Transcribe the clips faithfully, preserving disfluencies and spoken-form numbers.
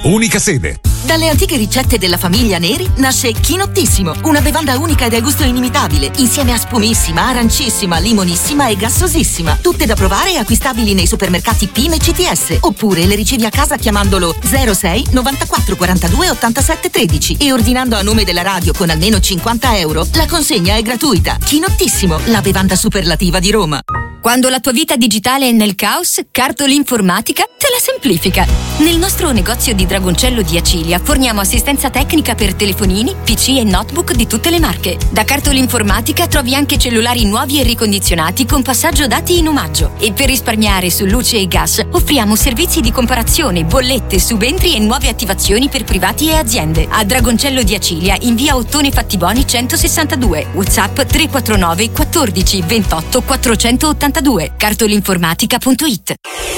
unica sede. Dalle antiche ricette della famiglia Neri nasce Chinottissimo, una bevanda unica e dal gusto inimitabile, insieme a spumissima, arancissima, limonissima e gassosissima. Tutte da provare e acquistabili nei supermercati P I M e C T S, oppure le ricevi a casa chiamandolo zero sei novantaquattro quarantadue ottantasette tredici e ordinando a nome della radio con almeno cinquanta euro. La consegna è gratuita. Chinottissimo, la bevanda superlativa di Roma. Quando la tua vita digitale è nel caos, Cartoli Informatica te la semplifica. Nel nostro negozio di Dragoncello di Acilia forniamo assistenza tecnica per telefonini, P C e notebook di tutte le marche. Da Cartoli Informatica trovi anche cellulari nuovi e ricondizionati con passaggio dati in omaggio. E per risparmiare su luce e gas offriamo servizi di comparazione, bollette, subentri e nuove attivazioni per privati e aziende. A Dragoncello di Acilia in via Ottone Fattiboni centosessantadue. WhatsApp tre quattro nove quattordici ventotto quattrocentottantadue. cartolinformatica punto it.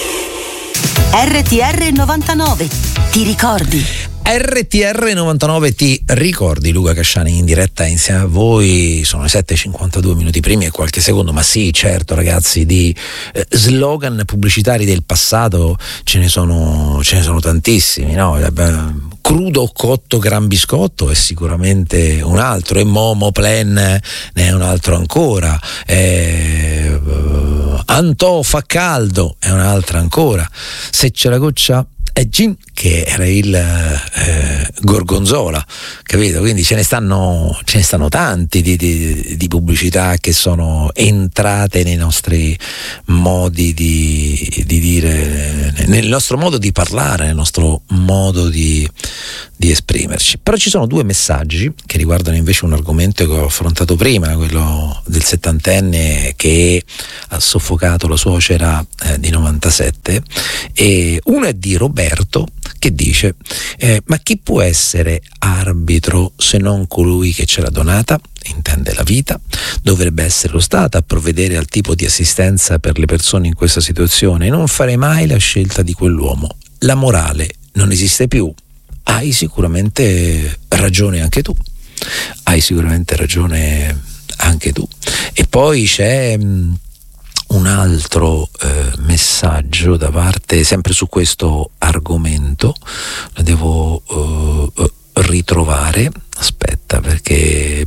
R T R novantanove, ti ricordi? R T R novantanove ti ricordi, Luca Casciani in diretta insieme a voi. Sono le sette e cinquantadue minuti primi e qualche secondo, ma sì, certo ragazzi, di eh, slogan pubblicitari del passato ce ne sono, ce ne sono tantissimi, no? Crudo o cotto gran biscotto è sicuramente un altro, e Momo Plan ne è un altro ancora, e, uh, Antò fa caldo è un'altra ancora, Se c'è la goccia è gin, che era il eh, gorgonzola, capito? Quindi ce ne stanno ce ne stanno tanti di, di, di pubblicità che sono entrate nei nostri modi di, di dire, nel nostro modo di parlare, nel nostro modo di, di esprimerci. Però ci sono due messaggi che riguardano invece un argomento che ho affrontato prima, quello del settantenne che ha soffocato la suocera eh, di novantasette, e uno è di Roberto che dice eh, ma chi può essere arbitro se non colui che ce l'ha donata? Intende la vita. Dovrebbe essere lo Stato a provvedere al tipo di assistenza per le persone in questa situazione. Non farei mai la scelta di quell'uomo. La morale non esiste più. Hai sicuramente ragione anche tu. Hai sicuramente ragione anche tu. E poi c'è mh, un altro eh, messaggio da parte, sempre su questo argomento, lo devo uh, ritrovare, aspetta perché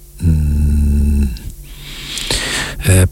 mm, eh,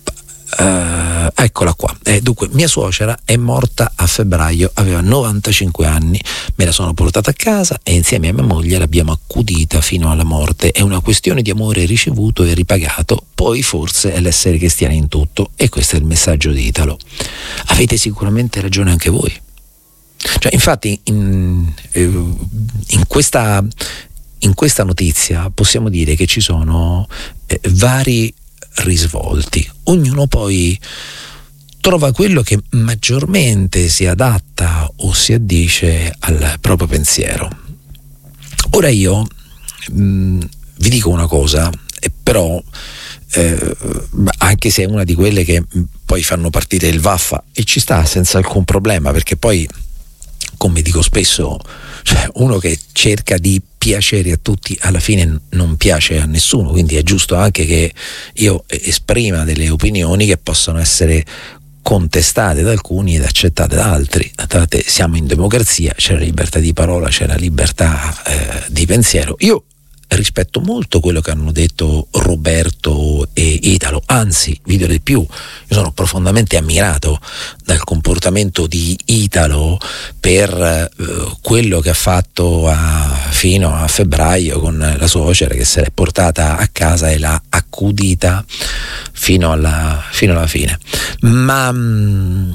Uh, eccola qua. Eh, dunque, mia suocera è morta a febbraio, aveva novantacinque anni, me la sono portata a casa e insieme a mia moglie l'abbiamo accudita fino alla morte. È una questione di amore ricevuto e ripagato, poi forse è l'essere cristiani in tutto, e questo è il messaggio di Italo. Avete sicuramente ragione anche voi. Cioè, infatti in, in questa in questa notizia possiamo dire che ci sono eh, vari risvolti, ognuno poi trova quello che maggiormente si adatta o si addice al proprio pensiero. Ora io mh, vi dico una cosa, eh, però eh, anche se è una di quelle che poi fanno partire il vaffa, e ci sta senza alcun problema, perché poi, come dico spesso, cioè uno che cerca di piacere a tutti alla fine non piace a nessuno, quindi è giusto anche che io esprima delle opinioni che possono essere contestate da alcuni ed accettate da altri. D'altronde siamo in democrazia, c'è la libertà di parola, c'è la libertà eh, di pensiero. Io rispetto molto quello che hanno detto Roberto e Italo, anzi vi dirò di più, io sono profondamente ammirato dal comportamento di Italo per eh, quello che ha fatto a, fino a febbraio con la suocera, che se l'è portata a casa e l'ha accudita fino alla, fino alla fine. Ma mh,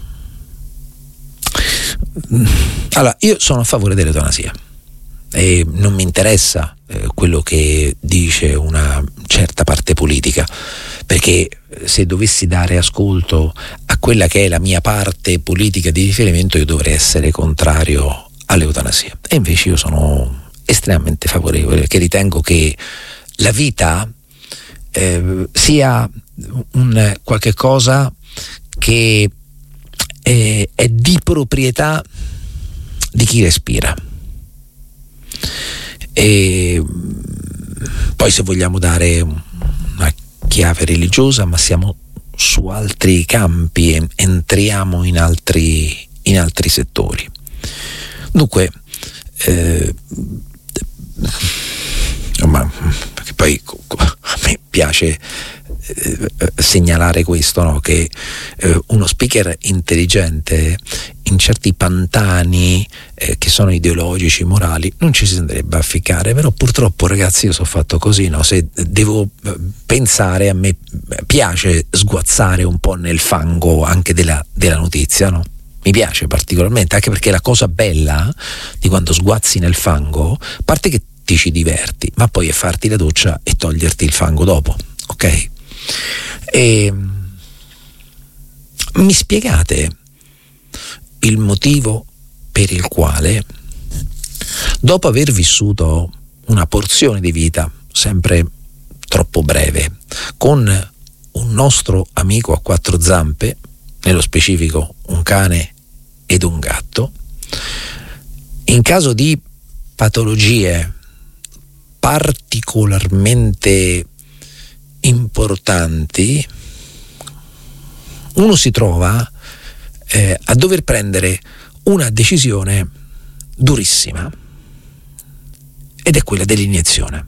allora, io sono a favore dell'eutanasia e non mi interessa eh, quello che dice una certa parte politica, perché se dovessi dare ascolto a quella che è la mia parte politica di riferimento, io dovrei essere contrario all'eutanasia, e invece io sono estremamente favorevole, perché ritengo che la vita eh, sia un qualche cosa che è, è di proprietà di chi respira. E poi, se vogliamo dare una chiave religiosa, ma siamo su altri campi, entriamo in altri in altri settori. Dunque, eh, ma perché poi a me piace eh, segnalare questo, no? Che eh, uno speaker intelligente in certi pantani eh, che sono ideologici, morali, non ci si andrebbe a ficcare, però purtroppo, ragazzi, io sono fatto così, no? Se devo pensare, a me piace sguazzare un po' nel fango anche della, della notizia, no? Mi piace particolarmente, anche perché la cosa bella di quando sguazzi nel fango, a parte che ti ci diverti, ma poi è farti la doccia e toglierti il fango dopo, ok? E mi spiegate il motivo per il quale, dopo aver vissuto una porzione di vita sempre troppo breve con un nostro amico a quattro zampe, nello specifico un cane ed un gatto, in caso di patologie particolarmente importanti, uno si trova eh, a dover prendere una decisione durissima, ed è quella dell'iniezione.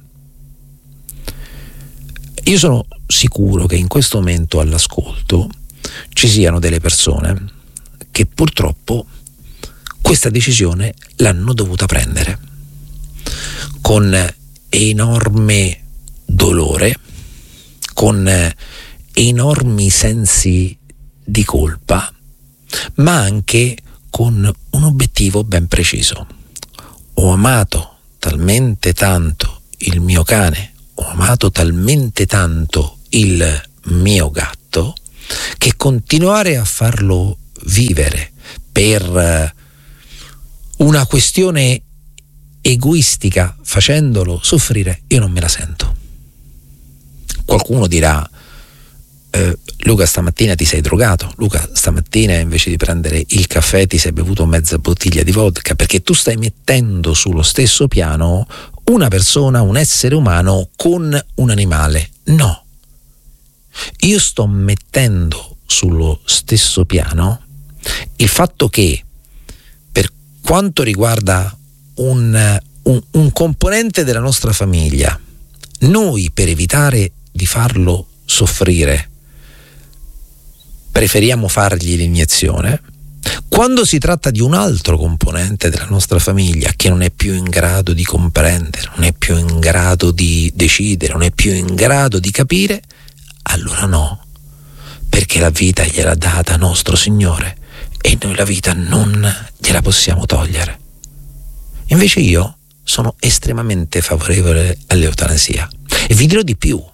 Io sono sicuro che in questo momento all'ascolto ci siano delle persone che purtroppo questa decisione l'hanno dovuta prendere con enorme dolore, con enormi sensi di colpa, ma anche con un obiettivo ben preciso. Ho amato talmente tanto il mio cane, ho amato talmente tanto il mio gatto, che continuare a farlo vivere per una questione egoistica, facendolo soffrire, io non me la sento. Qualcuno dirà: eh, Luca, stamattina ti sei drogato, Luca, stamattina invece di prendere il caffè ti sei bevuto mezza bottiglia di vodka, perché tu stai mettendo sullo stesso piano una persona, un essere umano con un animale. No, io sto mettendo sullo stesso piano il fatto che, per quanto riguarda un, un, un componente della nostra famiglia, noi, per evitare di farlo soffrire, preferiamo fargli l'iniezione. Quando si tratta di un altro componente della nostra famiglia che non è più in grado di comprendere, non è più in grado di decidere, non è più in grado di capire, allora no, perché la vita gliel'ha data nostro Signore e noi la vita non gliela possiamo togliere. Invece io sono estremamente favorevole all'eutanasia, e vi dirò di più.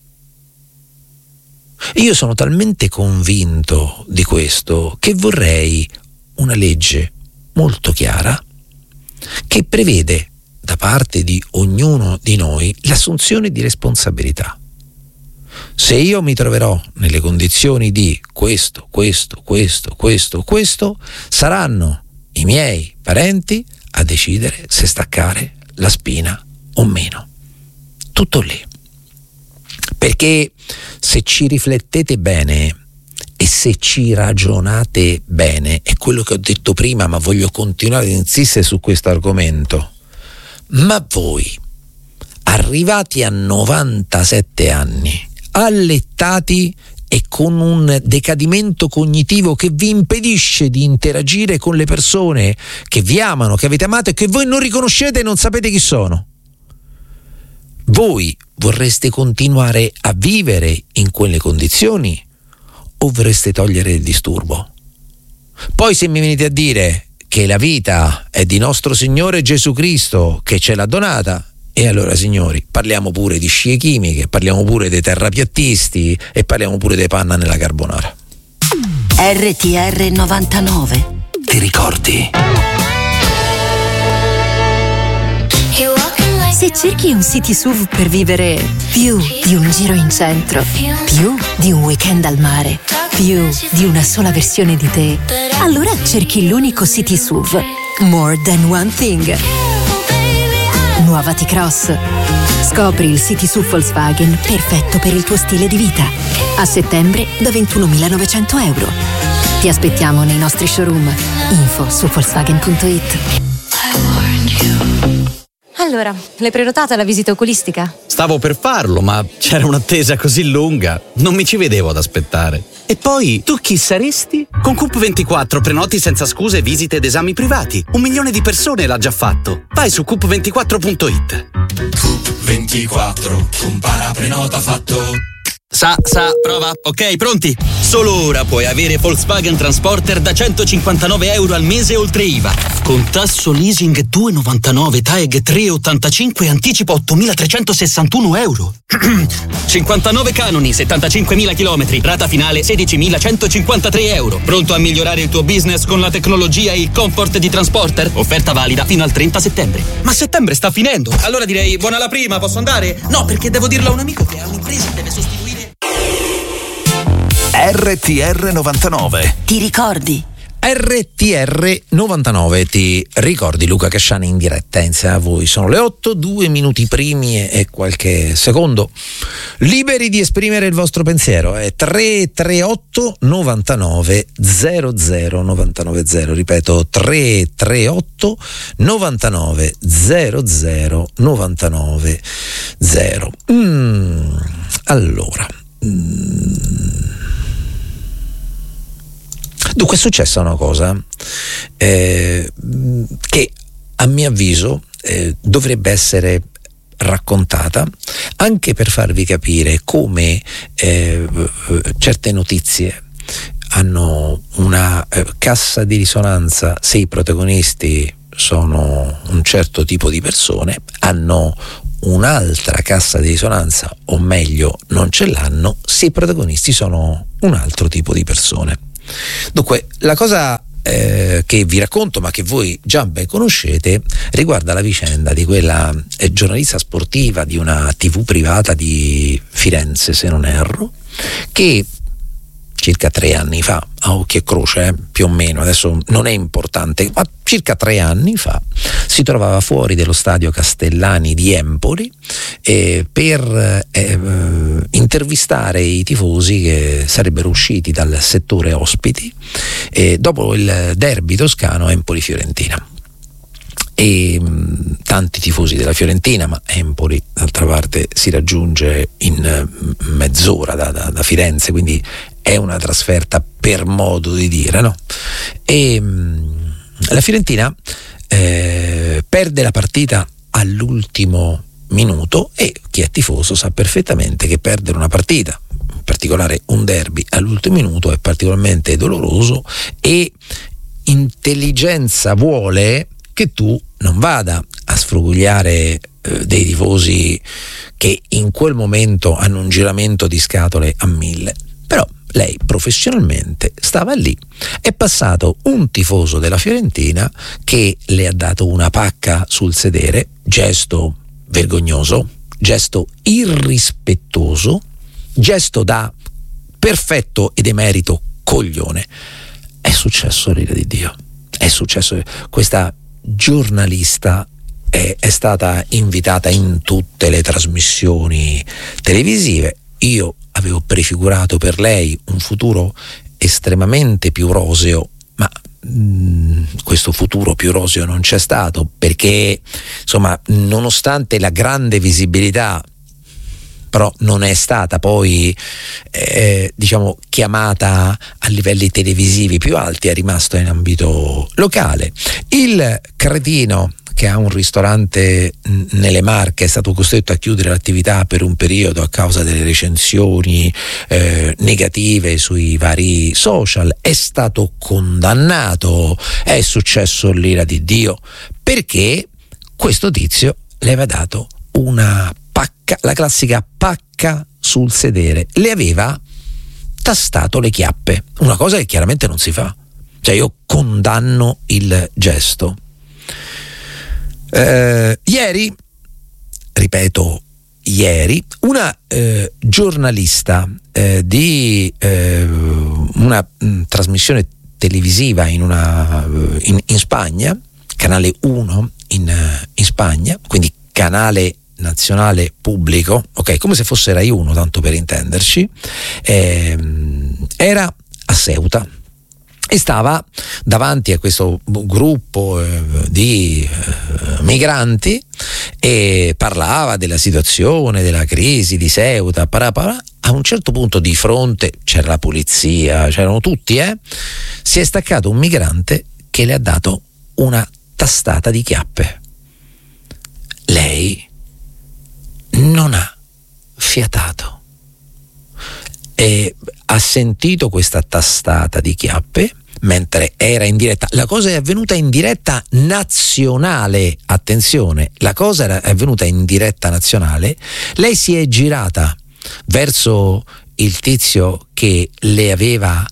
Io sono talmente convinto di questo che vorrei una legge molto chiara che prevede da parte di ognuno di noi l'assunzione di responsabilità. Se io mi troverò nelle condizioni di questo, questo, questo, questo, questo, saranno i miei parenti a decidere se staccare la spina o meno. Tutto lì. Perché se ci riflettete bene e se ci ragionate bene, è quello che ho detto prima, ma voglio continuare ad insistere su questo argomento. Ma voi, arrivati a novantasette anni, allettati e con un decadimento cognitivo che vi impedisce di interagire con le persone che vi amano, che avete amato e che voi non riconoscete e non sapete chi sono, voi vorreste continuare a vivere in quelle condizioni o vorreste togliere il disturbo? Poi se mi venite a dire che la vita è di nostro Signore Gesù Cristo che ce l'ha donata, e allora, signori, parliamo pure di scie chimiche, parliamo pure dei terrapiattisti e parliamo pure dei panna nella carbonara. R T R novantanove. Ti ricordi? Se cerchi un city S U V per vivere più di un giro in centro, più di un weekend al mare, più di una sola versione di te, allora cerchi l'unico city S U V More Than One Thing. Nuova T-Cross. Scopri il city S U V Volkswagen perfetto per il tuo stile di vita. A settembre da ventunomilanovecento euro. Ti aspettiamo nei nostri showroom. Info su Volkswagen punto it. allora, l'hai prenotata la visita oculistica? Stavo per farlo, ma c'era un'attesa così lunga, non mi ci vedevo ad aspettare. E poi, tu chi saresti? Con Coop ventiquattro prenoti senza scuse visite ed esami privati. Un milione di persone l'ha già fatto. Vai su coop ventiquattro punto it. Coop ventiquattro, compara prenota fatto. Sa, sa, prova. Ok, pronti? Solo ora puoi avere Volkswagen Transporter da centocinquantanove euro al mese oltre I V A. Con tasso leasing due virgola novantanove, T A E G tre virgola ottantacinque e anticipo ottomilatrecentosessantuno euro. cinquantanove canoni, settantacinquemila chilometri, rata finale sedicimilacentocinquantatré euro. Pronto a migliorare il tuo business con la tecnologia e il comfort di Transporter? Offerta valida fino al trenta settembre. Ma settembre sta finendo. Allora direi buona la prima, posso andare? No, perché devo dirlo a un amico che ha un'impresa e deve sostituire. R T R novantanove. Ti ricordi? R T R novantanove, ti ricordi? Luca Casciani in diretta insieme a voi. Sono le otto, due minuti primi e qualche secondo. Liberi di esprimere il vostro pensiero. È tre tre otto novantanove zero zero novantanove zero. Ripeto, tre tre otto novantanove zero zero novantanove zero. Mm, allora. Mm. Dunque è successa una cosa eh, che a mio avviso eh, dovrebbe essere raccontata anche per farvi capire come eh, certe notizie hanno una eh, cassa di risonanza se i protagonisti sono un certo tipo di persone, hanno un'altra cassa di risonanza, o meglio non ce l'hanno se i protagonisti sono un altro tipo di persone. Dunque, la cosa eh, che vi racconto, ma che voi già ben conoscete, riguarda la vicenda di quella eh, giornalista sportiva di una tivù privata di Firenze, se non erro, che circa tre anni fa, a occhio e croce, eh, più o meno, adesso non è importante, ma circa tre anni fa si trovava fuori dello stadio Castellani di Empoli eh, per eh, intervistare i tifosi che sarebbero usciti dal settore ospiti eh, dopo il derby toscano Empoli-Fiorentina. E mh, tanti tifosi della Fiorentina, ma Empoli d'altra parte si raggiunge in uh, mezz'ora da, da, da Firenze, quindi è una trasferta per modo di dire, no? E mh, la Fiorentina eh, perde la partita all'ultimo minuto e chi è tifoso sa perfettamente che perdere una partita, in particolare un derby all'ultimo minuto, è particolarmente doloroso, e intelligenza vuole che tu non vada a sfrugugliare eh, dei tifosi che in quel momento hanno un giramento di scatole a mille. Però lei professionalmente stava lì. È passato un tifoso della Fiorentina che le ha dato una pacca sul sedere, gesto vergognoso, gesto irrispettoso, gesto da perfetto ed emerito coglione. È successo, l'ira di Dio. È successo. Questa giornalista è, è stata invitata in tutte le trasmissioni televisive. Io avevo prefigurato per lei un futuro estremamente più roseo, ma mh, questo futuro più roseo non c'è stato, perché insomma, nonostante la grande visibilità, però non è stata poi eh, diciamo chiamata a livelli televisivi più alti, è rimasto in ambito locale. Il cretino che ha un ristorante nelle Marche è stato costretto a chiudere l'attività per un periodo a causa delle recensioni eh, negative sui vari social, è stato condannato. È successo l'ira di Dio perché questo tizio le aveva dato una pacca, la classica pacca sul sedere, le aveva tastato le chiappe, una cosa che chiaramente non si fa. Cioè, io condanno il gesto. Eh, ieri, ripeto, ieri, una eh, giornalista eh, di eh, una mh, trasmissione televisiva in, una, in, in Spagna, canale uno in, in Spagna, quindi canale nazionale pubblico, ok, come se fosse Rai uno, tanto per intenderci, eh, era a Ceuta. e stava davanti a questo gruppo eh, di eh, migranti e parlava della situazione, della crisi di Ceuta. Parà, parà. A un certo punto di fronte c'era la polizia, c'erano tutti, eh? Si è staccato un migrante che le ha dato una tastata di chiappe. Lei non ha fiatato e ha sentito questa tastata di chiappe mentre era in diretta. La cosa è avvenuta in diretta nazionale, attenzione, la cosa era avvenuta in diretta nazionale. Lei si è girata verso il tizio che le aveva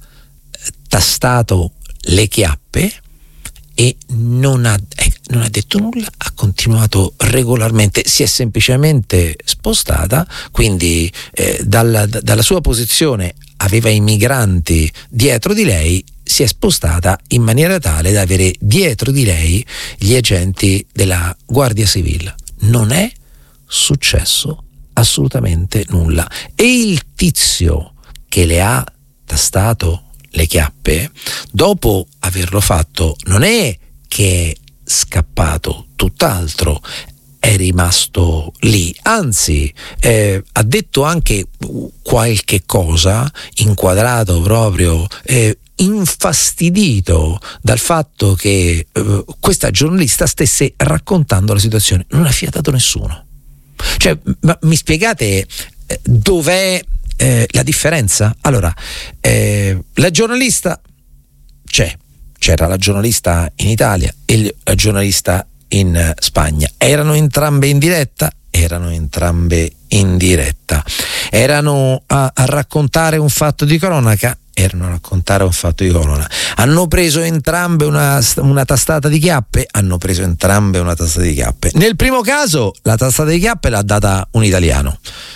tastato le chiappe e non ha, eh, non ha detto nulla, ha continuato regolarmente, si è semplicemente spostata, quindi eh, dalla, d- dalla sua posizione aveva i migranti dietro di lei, si è spostata in maniera tale da avere dietro di lei gli agenti della Guardia Civile. Non è successo assolutamente nulla. E il tizio che le ha tastato le chiappe, dopo averlo fatto, non è che è scappato, tutt'altro, è rimasto lì, anzi eh, ha detto anche qualche cosa, inquadrato proprio eh, infastidito dal fatto che eh, questa giornalista stesse raccontando la situazione. Non ha fiatato nessuno. Cioè, ma mi spiegate eh, dov'è eh, la differenza? Allora, eh, la giornalista c'è, c'era la giornalista in Italia e la giornalista in Spagna. Erano entrambe in diretta? Erano entrambe in diretta. Erano a, a raccontare un fatto di cronaca? Erano a raccontare un fatto di cronaca. Hanno preso entrambe una, una tastata di chiappe? Hanno preso entrambe una tastata di chiappe. Nel primo caso la tastata di chiappe l'ha data un italiano,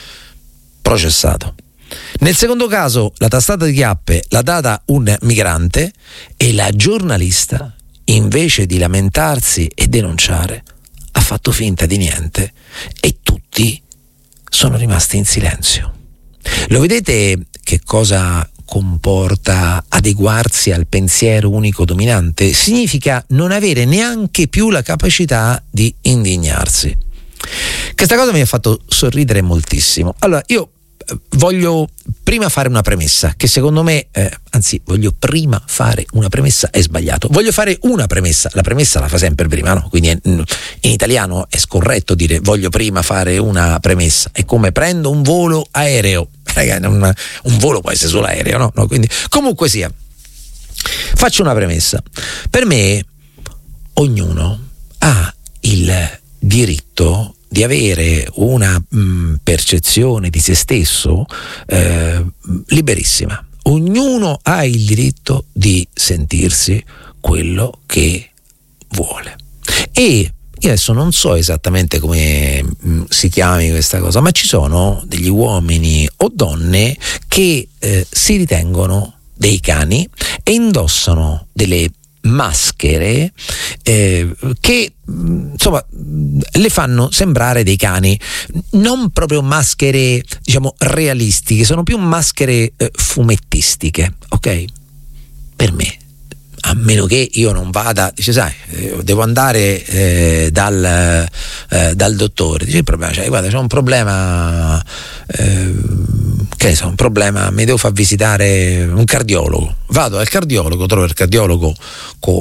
processato. Nel secondo caso la tastata di chiappe l'ha data un migrante e la giornalista, invece di lamentarsi e denunciare, ha fatto finta di niente e tutti sono rimasti in silenzio. Lo vedete che cosa comporta adeguarsi al pensiero unico dominante? Significa non avere neanche più la capacità di indignarsi. Questa cosa mi ha fatto sorridere moltissimo. Allora, io voglio prima fare una premessa che secondo me, eh, anzi voglio prima fare una premessa, è sbagliato, voglio fare una premessa, la premessa la fa sempre prima, no? Quindi è, in italiano è scorretto dire voglio prima fare una premessa, è come prendo un volo aereo, ragazzi, un, un volo può essere solo aereo, no? no? Quindi comunque sia, faccio una premessa. Per me ognuno ha il diritto di avere una mh, percezione di se stesso eh, liberissima. Ognuno ha il diritto di sentirsi quello che vuole. E io adesso non so esattamente come mh, si chiami questa cosa, ma ci sono degli uomini o donne che eh, si ritengono dei cani e indossano delle maschere eh, che insomma le fanno sembrare dei cani, non proprio maschere diciamo realistiche, sono più maschere eh, fumettistiche, ok? Per me, a meno che io non vada, dice sai, eh, devo andare eh, dal, eh, dal dottore, dice il problema, cioè guarda c'è un problema eh, che ne so, un problema, mi devo far visitare un cardiologo, vado al cardiologo, trovo il cardiologo con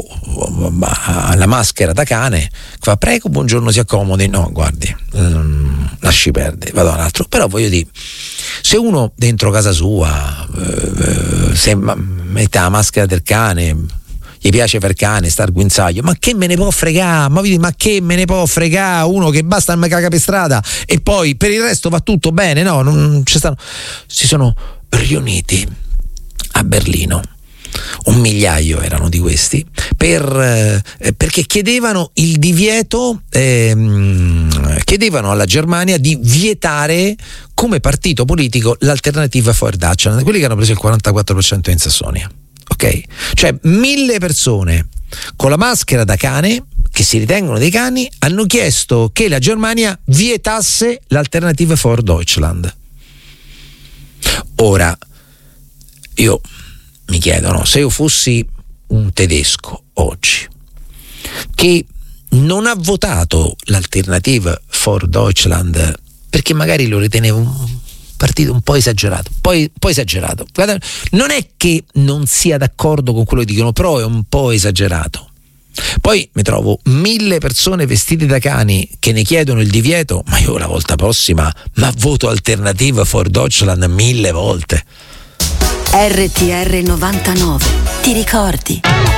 la maschera da cane, fa prego buongiorno si accomodi, no guardi um, lasci perdere, vado all'altro. Però voglio dire, se uno dentro casa sua eh, se mette la maschera del cane, gli piace per cane, sta al guinzaglio, ma che me ne può fregare? Ma, ma che me ne può fregare? Uno che basta me caga per strada e poi per il resto va tutto bene, no? Non ci stanno. Si sono riuniti a Berlino, un migliaio erano di questi, per, eh, perché chiedevano il divieto, ehm, chiedevano alla Germania di vietare come partito politico l'Alternative für Deutschland, quelli che hanno preso il quarantaquattro per cento in Sassonia. Ok? Cioè mille persone con la maschera da cane, che si ritengono dei cani, hanno chiesto che la Germania vietasse l'Alternative für Deutschland. Ora io mi chiedo, no, se io fossi un tedesco oggi che non ha votato l'Alternative for Deutschland perché magari lo riteneva un partito un po' esagerato, poi, poi esagerato. Guarda, non è che non sia d'accordo con quello che dicono, però è un po' esagerato. Poi mi trovo mille persone vestite da cani che ne chiedono il divieto, ma io la volta prossima ma voto Alternative for Deutschland mille volte. R T R novantanove, ti ricordi?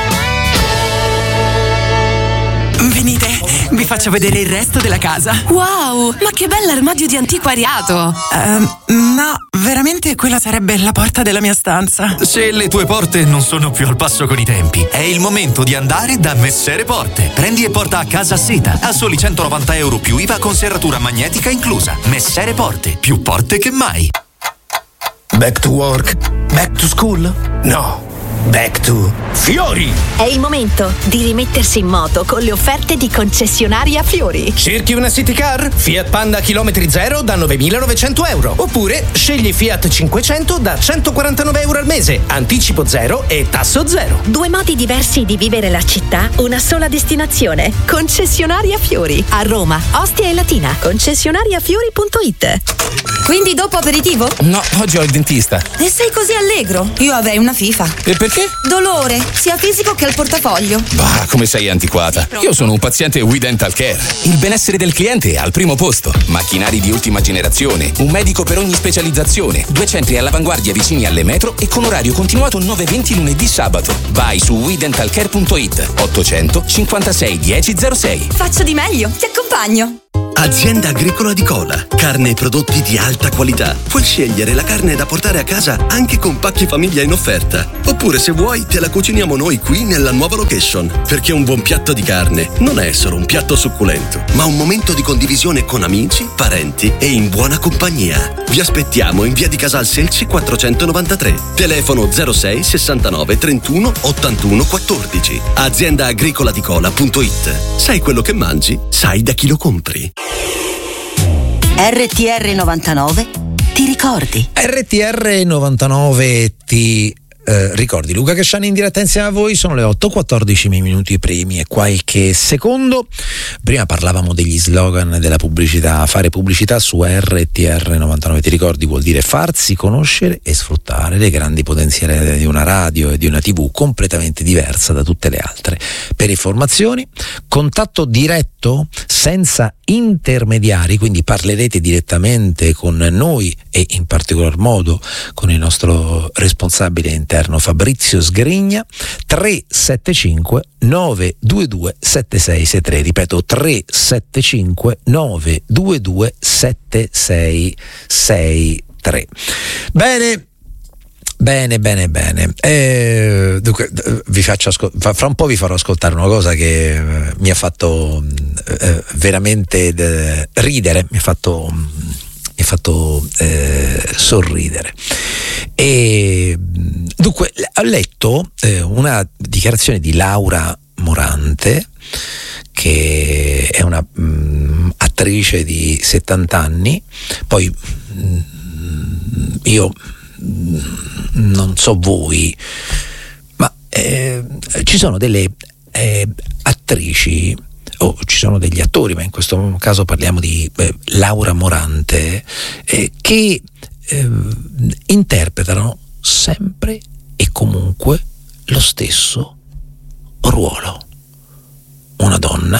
Venite, vi faccio vedere il resto della casa. Wow, ma che bell'armadio di antiquariato! Uh, no, veramente quella sarebbe la porta della mia stanza. Se le tue porte non sono più al passo con i tempi, è il momento di andare da Messere Porte. Prendi e porta a casa seta a soli centonovanta euro più I V A con serratura magnetica inclusa. Messere Porte, più porte che mai. Back to work? Back to school? No. Back to Fiori! È il momento di rimettersi in moto con le offerte di concessionaria Fiori. Cerchi una city car? Fiat Panda chilometri zero da novemilanovecento euro. Oppure scegli Fiat cinquecento da centoquarantanove euro al mese, anticipo zero e tasso zero. Due modi diversi di vivere la città, una sola destinazione. Concessionaria Fiori. A Roma, Ostia e Latina. concessionariafiori punto it. Quindi dopo aperitivo? No, oggi ho il dentista. E sei così allegro? Io avrei una FIFA. E perché? Dolore, sia fisico che al portafoglio. Bah, come sei antiquata. Io sono un paziente We Dental Care. Il benessere del cliente è al primo posto. Macchinari di ultima generazione, un medico per ogni specializzazione, due centri all'avanguardia vicini alle metro e con orario continuato nove venti lunedì sabato. Vai su we dental care punto it. ottocento cinquantasei dieci zero sei. Faccio di meglio, ti accompagno. Azienda Agricola di Cola. Carne e prodotti di alta qualità. Puoi scegliere la carne da portare a casa anche con pacchi famiglia in offerta. Oppure se vuoi te la cuciniamo noi qui nella nuova location. Perché un buon piatto di carne non è solo un piatto succulento, ma un momento di condivisione con amici, parenti e in buona compagnia. Vi aspettiamo in via di Casal Selci quattrocentonovantatré. Telefono zero sei sessantanove trentuno ottantuno quattordici. azienda agricola di cola punto it. Sai quello che mangi? Sai da chi lo compri. R T R novantanove, ti ricordi? R T R novantanove ti eh, ricordi. Luca Casciani in diretta insieme a voi, sono le otto e quattordici minuti primi e qualche secondo. Prima parlavamo degli slogan della pubblicità. Fare pubblicità su R T R novantanove, ti ricordi, vuol dire farsi conoscere e sfruttare le grandi potenzialità di una radio e di una tivù completamente diversa da tutte le altre. Per informazioni, contatto diretto senza intermediari, quindi parlerete direttamente con noi e in particolar modo con il nostro responsabile interno Fabrizio Sgrigna. Tre sette cinque nove due due sette sei sei tre, ripeto tre sette cinque nove due due sette sei sei tre. Bene. Bene, bene, bene. Eh, dunque, vi faccio ascol- fra un po' vi farò ascoltare una cosa che eh, mi ha fatto eh, veramente eh, ridere, mi ha fatto, mi ha fatto eh, sorridere. E dunque, ho letto eh, una dichiarazione di Laura Morante, che è una mh, attrice di settanta anni. Poi mh, io non so voi, ma eh, ci sono delle eh, attrici o oh, ci sono degli attori, ma in questo caso parliamo di eh, Laura Morante, eh, che eh, interpretano sempre e comunque lo stesso ruolo. Una donna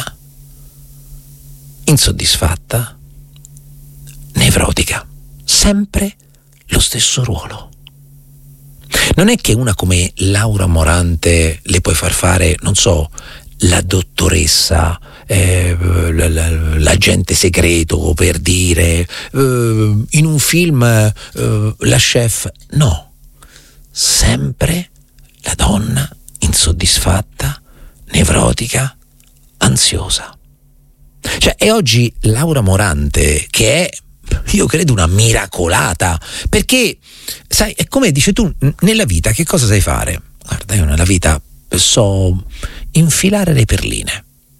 insoddisfatta, nevrotica, sempre lo stesso ruolo. Non è che una come Laura Morante le puoi far fare, non so, la dottoressa, eh, l'agente segreto, per dire, eh, in un film eh, la chef. No, sempre la donna insoddisfatta, nevrotica, ansiosa. Cioè, e oggi Laura Morante, che è, io credo, una miracolata, perché sai, è come dici tu, nella vita che cosa sai fare? Guarda, io nella vita so infilare le perline,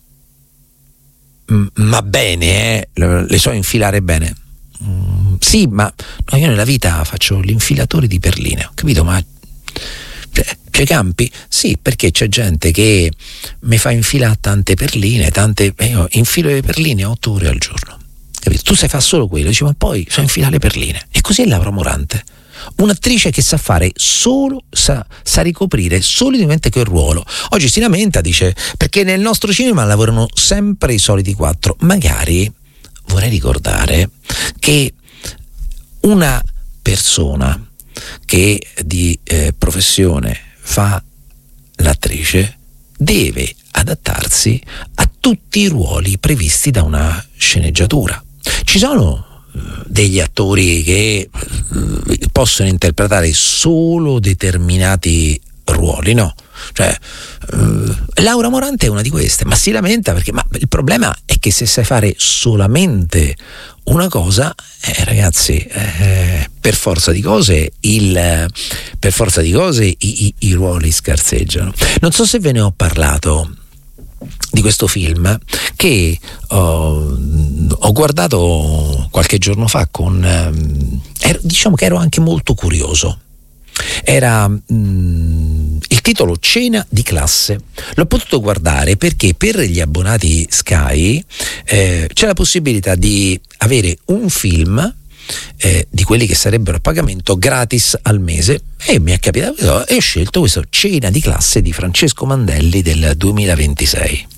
M- ma bene, eh? le so infilare bene. Mm, sì, ma no, io nella vita faccio l'infilatore di perline, ho capito? Ma C'è campi? Sì, perché c'è gente che mi fa infilare tante perline, tante, io infilo le perline otto ore al giorno. Capito? Tu sai fare solo quello, dici, ma poi so infilare le perline. E così è Laura Morante. Un'attrice che sa fare solo, sa, sa ricoprire solitamente quel ruolo. Oggi si lamenta, dice, perché nel nostro cinema lavorano sempre i soliti quattro. Magari vorrei ricordare che una persona che di eh, professione fa l'attrice deve adattarsi a tutti i ruoli previsti da una sceneggiatura. Ci sono degli attori che possono interpretare solo determinati ruoli, no? Cioè uh, Laura Morante è una di queste, ma si lamenta perché ma il problema è che se sai fare solamente una cosa, eh, ragazzi, eh, per forza di cose il per forza di cose i, i, i ruoli scarseggiano. Non so se ve ne ho parlato di questo film che ho, ho guardato qualche giorno fa con ehm, ero, diciamo che ero anche molto curioso. Era mh, il titolo Cena di classe. L'ho potuto guardare perché per gli abbonati Sky eh, c'è la possibilità di avere un film eh, di quelli che sarebbero a pagamento gratis al mese, e mi è capitato e ho scelto questo Cena di classe di Francesco Mandelli del duemilaventisei.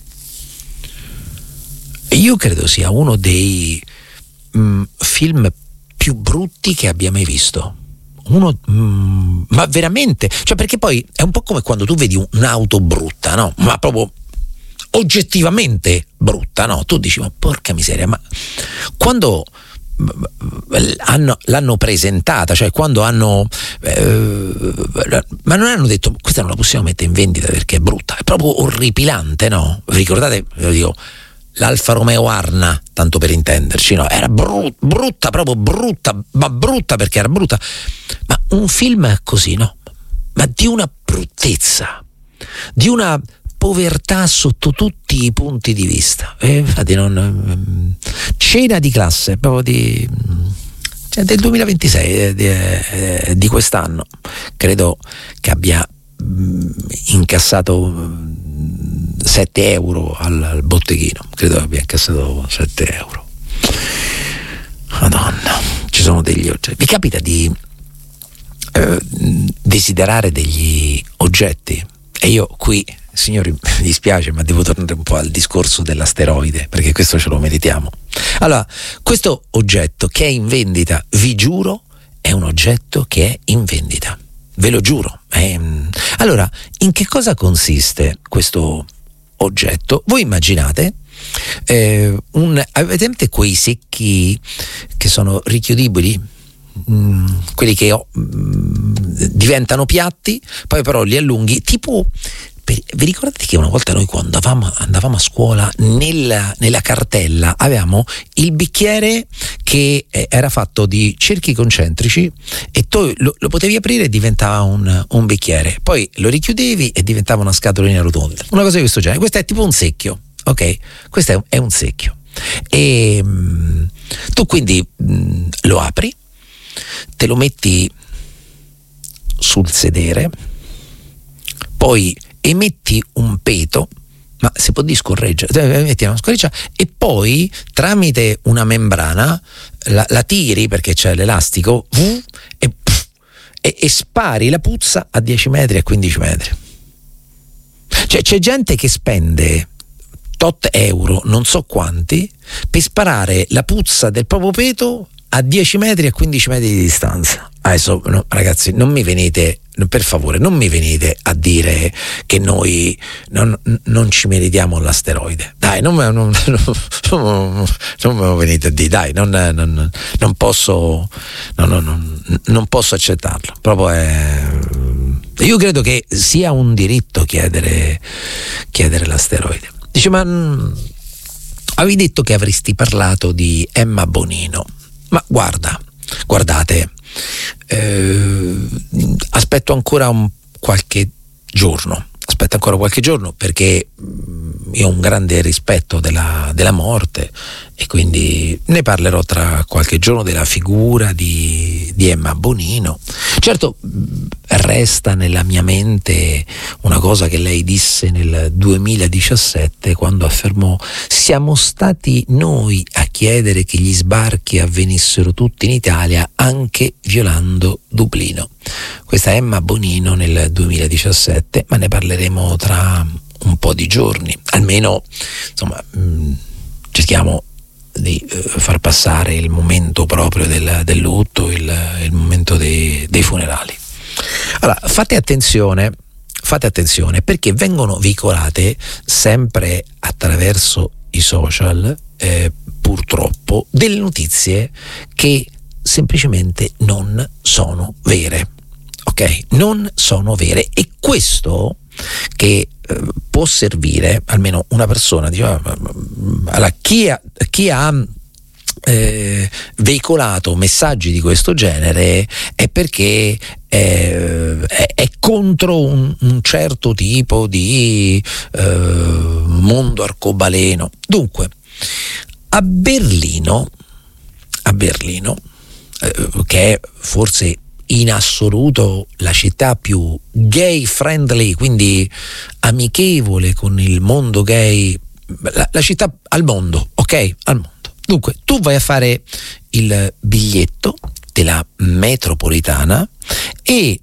Io credo sia uno dei mh, film più brutti che abbia mai visto. Uno, mm, ma veramente, cioè, perché poi è un po' come quando tu vedi un'auto brutta, no? Ma proprio oggettivamente brutta, no? Tu dici, ma porca miseria, ma quando hanno, l'hanno presentata, cioè quando hanno eh, ma non hanno detto questa non la possiamo mettere in vendita perché è brutta, è proprio orripilante, no? Vi ricordate, ve lo dico, l'Alfa Romeo Arna, tanto per intenderci, no? Era brut, brutta, proprio brutta, ma brutta perché era brutta. Ma un film così, no? Ma di una bruttezza, di una povertà sotto tutti i punti di vista. E infatti non, Cena di classe, proprio di, cioè del duemilaventisei, di, di quest'anno. Credo che abbia incassato sette euro al, al botteghino, credo abbia incassato sette euro. Madonna, ci sono degli oggetti. Vi capita di eh, desiderare degli oggetti? E io qui, signori, mi dispiace, ma devo tornare un po' al discorso dell'asteroide, perché questo ce lo meritiamo. Allora, questo oggetto che è in vendita, vi giuro, è un oggetto che è in vendita. Ve lo giuro. Eh, allora, in che cosa consiste questo oggetto? Voi immaginate eh, un, avete quei secchi che sono richiudibili, mm, quelli che oh, mm, diventano piatti, poi però li allunghi, tipo, per, vi ricordate che una volta noi quando andavamo, andavamo a scuola nella, nella cartella avevamo il bicchiere che era fatto di cerchi concentrici e tu lo, lo potevi aprire e diventava un, un bicchiere, poi lo richiudevi e diventava una scatolina rotonda, una cosa di questo genere. Questo è tipo un secchio, ok? Questo è, è un secchio e mh, tu quindi mh, lo apri, te lo metti sul sedere, poi emetti un peto, ma si può discorreggere, metti una scorreggia e poi tramite una membrana la, la tiri perché c'è l'elastico uh, e, e, e spari la puzza a dieci metri, a quindici metri. Cioè c'è gente che spende tot euro, non so quanti, per sparare la puzza del proprio peto a dieci metri, a quindici metri di distanza. Adesso no, ragazzi, non mi venite, per favore, non mi venite a dire che noi non, non ci meritiamo l'asteroide. Dai, non me, non, non, non me lo venite a dire, dai, non, non, non posso non, non, non posso accettarlo. Proprio è, io credo che sia un diritto chiedere, chiedere l'asteroide. Dice, ma mh, avevi detto che avresti parlato di Emma Bonino. Ma guarda, guardate, eh, aspetto ancora un qualche giorno, aspetta ancora qualche giorno, perché io ho un grande rispetto della, della morte, e quindi ne parlerò tra qualche giorno della figura di, di Emma Bonino. Certo, resta nella mia mente una cosa che lei disse nel duemiladiciassette, quando affermò: siamo stati noi a chiedere che gli sbarchi avvenissero tutti in Italia, anche violando Dublino. Questa è Emma Bonino nel duemiladiciassette, ma ne parleremo tra un po' di giorni. Almeno, insomma, mh, cerchiamo di eh, far passare il momento proprio del, del lutto, il, il momento dei, dei funerali. Allora, fate attenzione, fate attenzione, perché vengono veicolate sempre attraverso i social, eh, purtroppo, delle notizie che semplicemente non sono vere. Ok? Non sono vere, e questo che eh, può servire, almeno una persona diceva, allora, chi ha, chi ha eh, veicolato messaggi di questo genere è perché eh, è, è contro un, un certo tipo di eh, mondo arcobaleno. Dunque, a Berlino, a Berlino, eh, che è forse in assoluto la città più gay friendly, quindi amichevole con il mondo gay, la, la città al mondo, ok? Al mondo. Dunque, tu vai a fare il biglietto della metropolitana e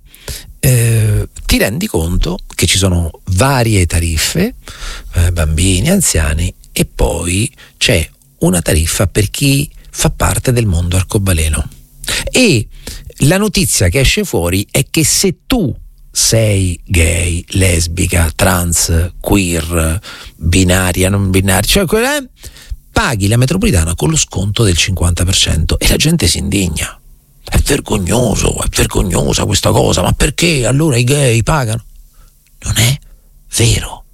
eh, ti rendi conto che ci sono varie tariffe, eh, bambini, anziani, e poi c'è una tariffa per chi fa parte del mondo arcobaleno. E la notizia che esce fuori è che se tu sei gay, lesbica, trans, queer, binaria, non binaria, cioè eh, paghi la metropolitana con lo sconto del cinquanta per cento, e la gente si indigna. È vergognoso, è vergognosa questa cosa, ma perché allora i gay pagano? Non è vero.